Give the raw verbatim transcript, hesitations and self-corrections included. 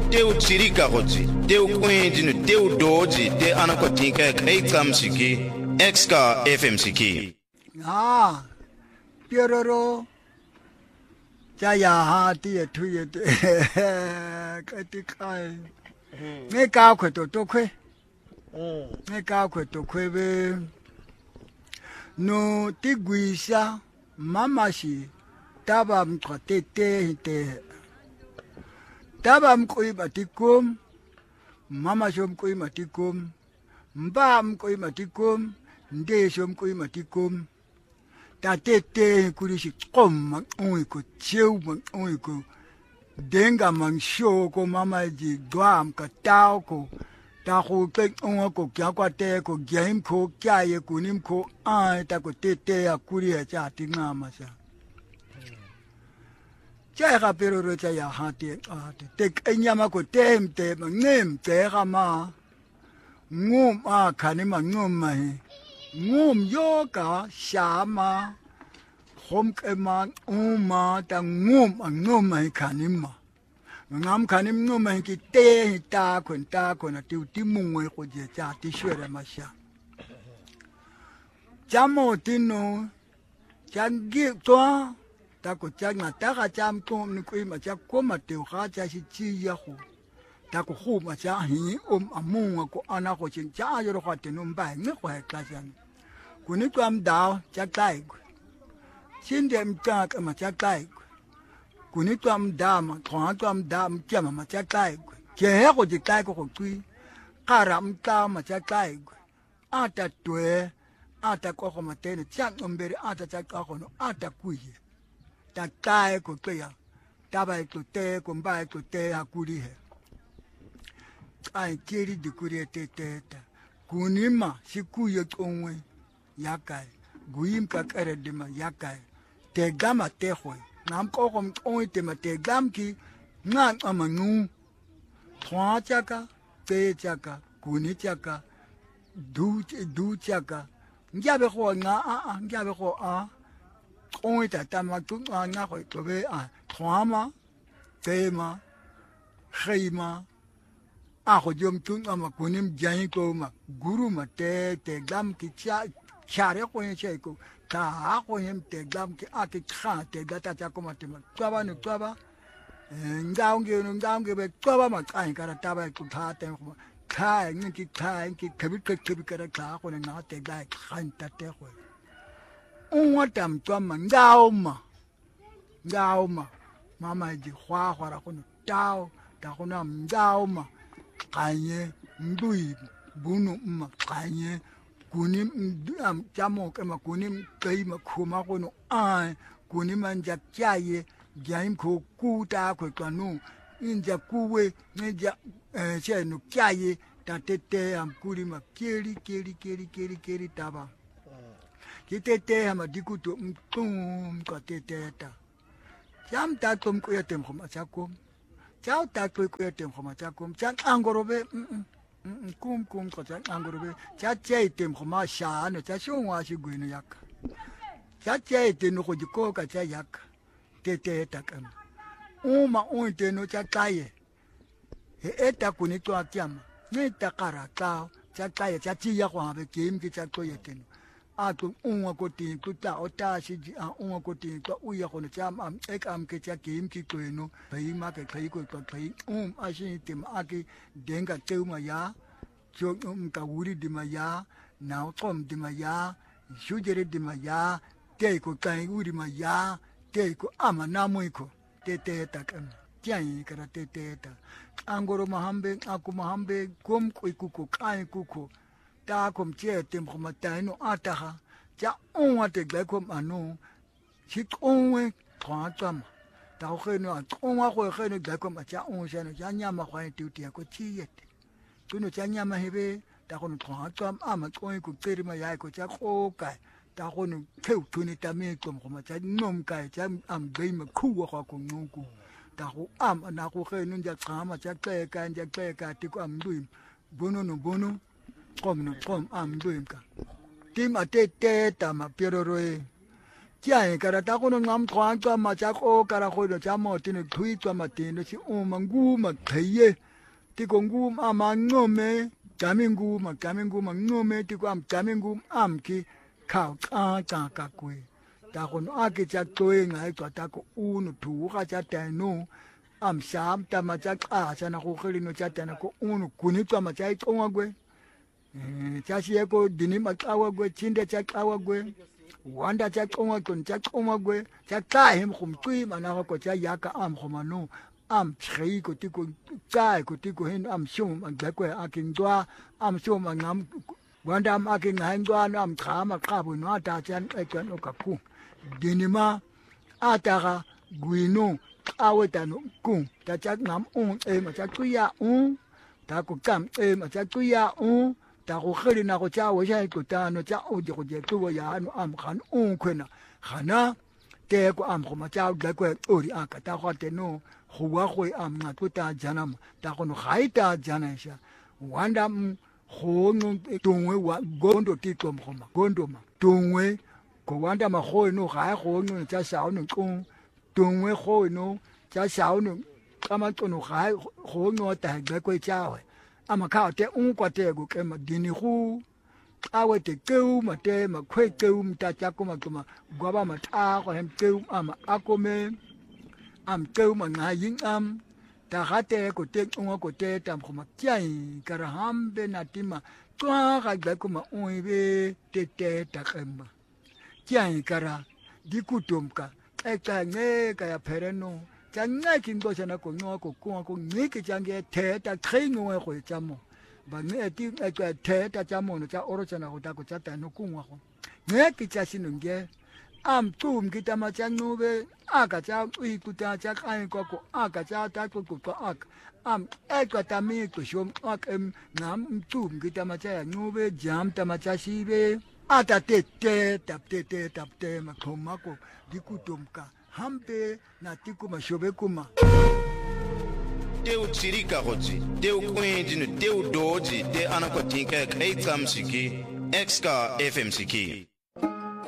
teu tsirika gotsi teu kwenji no teu doji te anakotinka kreikam siki Exka F M siki ah pieroro jaya ha ti tu ye ka ti kai me ka kwe to to kwe me ka kwe to kwe be no ti guisa mama shi taba mkote te te taba mkoi matikum mama shom koi matikum mba mkoi matikum nde shom koi matikum ta te te kurishi kom mang oi ko cheu mang oi ko denga mang sho ko mama ji dwam ka tao ko ta ko ke on ko kya kwa te ko game ko kya ye kunim ko a ta ko te te ya kuri ya cha ti ngama sa cha ga pero ro cha ya ha te a te te nyama ko tem te ma nem te ga ma ngum a khani ma ngum ma he ngum yo ka sha ma hom ke ma uma ta ngum a ngum ma khani ma ngam khani ngum ma ki te ta ko ta ko na ti ti mungwe ko je cha ti shwere ma sha chamo tino changi to ta ko changa ta ga cham to ni ko ma cha ko ma te ga cha shi chi ya ho ta ko hu ma cha hi um amunga ko ana ko chin cha yo ro ha te no ba ni ko ha ka chan ku ni kwam da cha tai chin dem ta ka ma cha tai ku ni kwam da ma thwa kwam da ma cha ma cha tai ke he ko ji tai ko ko tui ka ram ta ma cha tai a ta twe a ta ko ko ma te ni cha ngombere a ta cha ka ko no a ta ku ye ta tai ko te ya ta ba ko te ko ba ko te ha ku ri he ai kiri di ku ri te te ta ku ni ma si ku ye onwe ya kai guim ka kare de ma ya kai te gama te ho nam ko ko onwe te ma te gam ki na ama nu thwa cha ka te cha ka ku ni cha ka du du cha ka njabe ho nga a a njabe ho a onwe ta ta ma tu nga nga ho to be a thwa ma te ma khei ma a ho jom tu ma ku ni jai ko ma guru ma te te gam ki cha chare ko yin che ko ta ko yin te gam ki a ki kha te ga ta cha ko ma te ma twa ba ni twa ba ngao nge no ngao nge be twa ba ma kai ka ta ba ku tha te ko kai ni ki kai ki khabi ka khabi ka ta ko na te ga khan ta te ko un wa tam twa ma ngao ma ngao ma mama ji khwa khwa ra ko no tao ta ko na ngao ma kanye ndui bunu ma kanye kuni am chamo ke ma kuni kai ma khuma ko no a kuni man ja kyaye jaim ko ku ta ko kanu inja kuwe nja che no kyaye ta tete am kuri ma keri keri keri keri keri taba ki tete am dikuto tum ko tete ta jam ta tum ko yatem khuma cha ko chao ta ko ko yatem khuma cha ko chan angorobe kum kum ko cha angorobe cha che tem khoma sha no cha shongwa shi gwe no yak cha che te no ko ko ka cha yak te te ta kam uma un te no cha taye he eta kuni to akyam ne ta kara ta cha taye cha chi ya kwa be kim ki cha ko yeten a tu un ko ti ku ta o ta shi ji a un ko ti to u ya ko no cha am ek am ke cha kim ki ko no bai ma ke kai ko to bai um a shi tim a ki denga te ma ya jo um ka wuri di ma ya na tom di ma ya shu jere di ma ya te ko kai wuri ma ya te ko ama na mu ko te te ta kan tian ka te te ta angoro mahambe aku mahambe kum ku ku ku kai ku ku ta kom che tem khoma ta no ata ha ja on wa te gla kom anu chi on we thwa tsam ta ho no on wa ho he no gla kom cha on sha no ja nya ma khwa ti ti ko chi ye tu no cha nya ma hebe ta ko no thwa tsam ama ko ku teri ma ya ko cha ko kai ta ko no theu tu ni ta me kom khoma cha nom kai cha am gai ma khu wa ko no ku ta ko am na ko he no ja khama cha ke ka ja ke ka ti ko am duim bono no bono kom no kom am duim ka tim ate te ta ma pieroroi Kia kara ta kono ngam twang twa ma cha ko kara ko do cha mo tin thui twa ma tin do chi o ma ngu ma theye ti ko ngu ma ma ngome chami ngu ma chami ngu ma ngome ti ko am chami ngu am ki khao ka ka ka kwe ta kono a ki cha toy ngai twa ta ko u no thu ka cha ta no am sham ta ma cha ka cha na ko khili no cha ta na ko u no kuni twa ma cha i tongwa gwe cha si ko dini ma kawa gwe chinde cha kawa gwe wanda cha chonga kon cha chonga gwe cha ta him khum tui mana ko cha ya ka am khoma no am threi ko ti ko cha ko ti ko hin am shum an ga ko akin dwa am shum an ngam wanda am akin ngai dwa am kha ma kha bu no ta chan e kan o ka ku dinima atara guino awe ta no ku ta cha ngam un e ma cha tu ya un ta ko kam e ma cha tu ya un ta ko khali na ko cha wo sha ko ta no cha o ji ko je tu wo ya no am khan un khena khana te ko am ko ma cha ga ko o ri a ka ta ko te no ho wa ko am na tu ta janam ta ko no khai ta jana sha wanda ho no tungwe wa gondo ti to mo ma gondo ma tungwe ko wanda ma ho no ga ho no cha sa no ku tungwe ho no cha sa no kama to no ga ho no ta ga ko cha we ama ka te un kwa te go ke ma dini hu awe te keu ma te ma kwe keu mta cha ko ma kuma gwa ba ma ta ko hem keu ama akome am keu ma nga yin am ta ha te ko te un ko te tam ko ma kyai kara hambe na tima twa ga ga ko ma un be te te ta kemba kyai kara dikutumka e ka nge ka ya pereno changai kin do chana ko no ko ko ko ni ke change the ta khai no ko chamo ba ne ti e ka the ta chamo no cha oro chana ko ta ko cha ta no ku ngo ko ne ki cha sin nge am tum ki ta ma cha no be a ka cha ui ku ta cha kai ko ko a ka cha ta ko ko ko ak am e ka ta mi ko shom ak em nam tum ki ta ma cha no be jam ta ma cha si be a ta te te tap te te tap te ma ko ma ko di ku tum ka hampe na tikuma shobe kuma teu tsirika gotsi teu kwendi no teu doji te anakotinka kai kamsiki X K F M siki